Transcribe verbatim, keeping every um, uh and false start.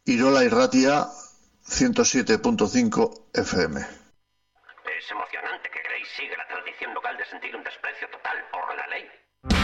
Irola Irratia ciento siete punto cinco F M. Es emocionante que Grace siga la tradición local de sentir un desprecio total por la ley.